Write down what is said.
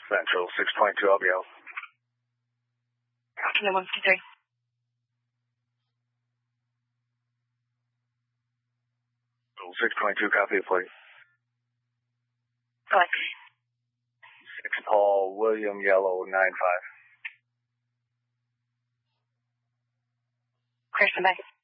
Central 622 LBL. No, 123. So 622, copy, please. Go ahead. 6 Paul, William, Yellow, 95. Clear, stand by.